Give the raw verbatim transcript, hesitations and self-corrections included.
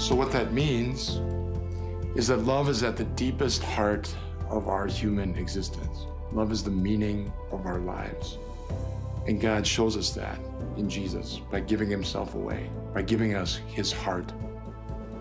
So what that means is that love is at the deepest heart of our human existence. Love is the meaning of our lives. And God shows us that in Jesus by giving himself away, by giving us his heart.